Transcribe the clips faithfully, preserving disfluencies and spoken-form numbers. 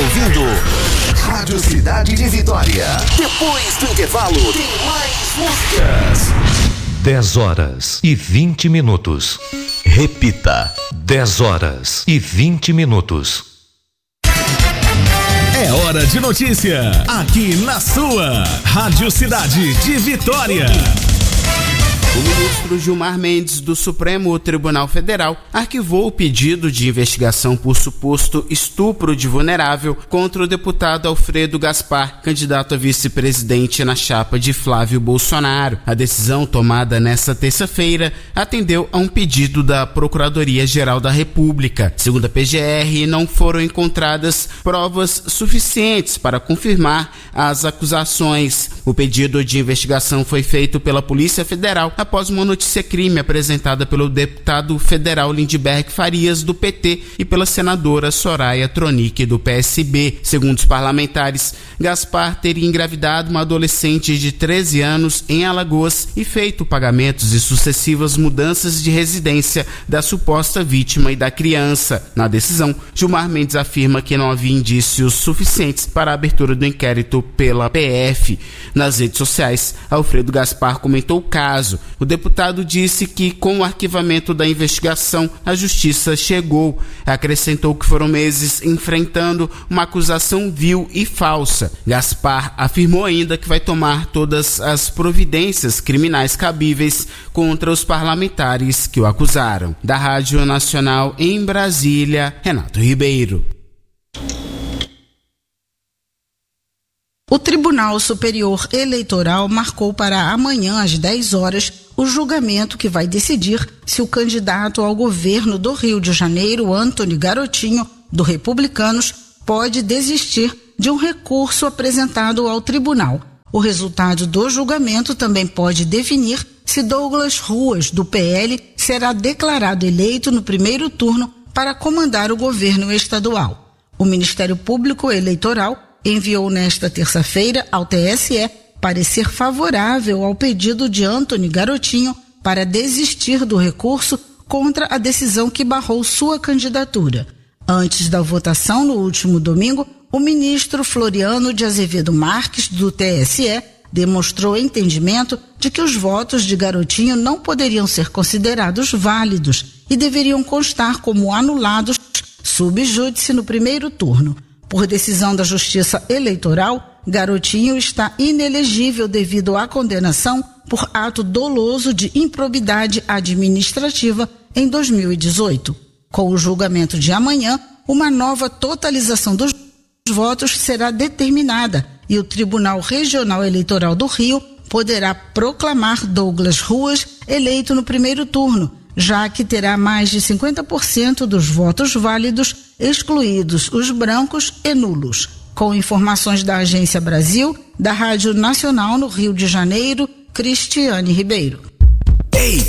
ouvindo Rádio Cidade de Vitória. Depois do intervalo, tem mais músicas. dez horas e vinte minutos. Repita. dez horas e vinte minutos. É hora de notícia, aqui na sua Rádio Cidade de Vitória. O ministro Gilmar Mendes, do Supremo Tribunal Federal, arquivou o pedido de investigação por suposto estupro de vulnerável contra o deputado Alfredo Gaspar, candidato a vice-presidente na chapa de Flávio Bolsonaro. A decisão, tomada nesta terça-feira, atendeu a um pedido da Procuradoria-Geral da República. Segundo a P G R, não foram encontradas provas suficientes para confirmar as acusações. O pedido de investigação foi feito pela Polícia Federal após uma notícia-crime apresentada pelo deputado federal Lindbergh Farias, do P T, e pela senadora Soraya Tronic, do P S B. Segundo os parlamentares, Gaspar teria engravidado uma adolescente de treze anos em Alagoas e feito pagamentos e sucessivas mudanças de residência da suposta vítima e da criança. Na decisão, Gilmar Mendes afirma que não havia indícios suficientes para a abertura do inquérito pela P F. Nas redes sociais, Alfredo Gaspar comentou o caso. O deputado disse que, com o arquivamento da investigação, a justiça chegou. Acrescentou que foram meses enfrentando uma acusação vil e falsa. Gaspar afirmou ainda que vai tomar todas as providências criminais cabíveis contra os parlamentares que o acusaram. Da Rádio Nacional em Brasília, Renato Ribeiro. O Tribunal Superior Eleitoral marcou para amanhã às dez horas o julgamento que vai decidir se o candidato ao governo do Rio de Janeiro, Antony Garotinho, do Republicanos, pode desistir de um recurso apresentado ao tribunal. O resultado do julgamento também pode definir se Douglas Ruas, do P L, será declarado eleito no primeiro turno para comandar o governo estadual. O Ministério Público Eleitoral enviou nesta terça-feira ao T S E parecer favorável ao pedido de Antony Garotinho para desistir do recurso contra a decisão que barrou sua candidatura. Antes da votação no último domingo, o ministro Floriano de Azevedo Marques, do T S E, demonstrou entendimento de que os votos de Garotinho não poderiam ser considerados válidos e deveriam constar como anulados sub júdice no primeiro turno. Por decisão da Justiça Eleitoral, Garotinho está inelegível devido à condenação por ato doloso de improbidade administrativa em dois mil e dezoito. Com o julgamento de amanhã, uma nova totalização dos votos será determinada e o Tribunal Regional Eleitoral do Rio poderá proclamar Douglas Ruas eleito no primeiro turno, já que terá mais de cinquenta por cento dos votos válidos, excluídos os brancos e nulos. Com informações da Agência Brasil, da Rádio Nacional no Rio de Janeiro, Cristiane Ribeiro. Ei!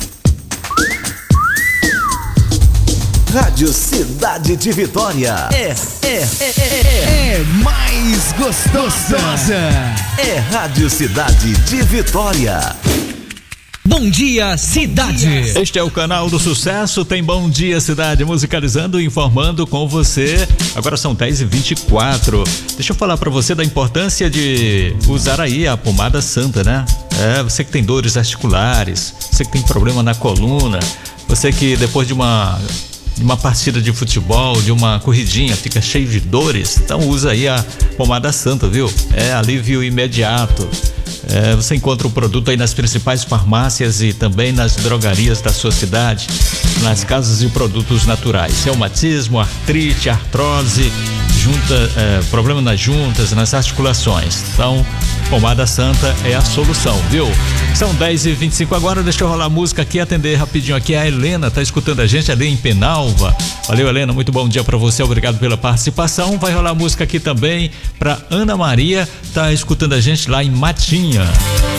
Rádio Cidade de Vitória. É, é, é, é, é mais gostosa. É Rádio Cidade de Vitória. Bom Dia Cidade. Este é o canal do sucesso, tem Bom Dia Cidade, musicalizando e informando com você. Agora são dez e vinte e quatro. Deixa eu falar pra você da importância de usar aí a pomada santa, né? É, você que tem dores articulares, você que tem problema na coluna, você que depois de uma... de uma partida de futebol, de uma corridinha, fica cheio de dores, então usa aí a pomada santa, viu? É alívio imediato. É, você encontra o produto aí nas principais farmácias e também nas drogarias da sua cidade, nas casas de produtos naturais. Reumatismo, artrite, artrose, junta, é, problema nas juntas, nas articulações. Então, pomada santa é a solução, viu? São dez e vinte e cinco agora, deixa eu rolar a música aqui, atender rapidinho aqui. A Helena tá escutando a gente ali em Penalva. Valeu, Helena, muito bom dia pra você, obrigado pela participação. Vai rolar a música aqui também pra Ana Maria, tá escutando a gente lá em Matinha.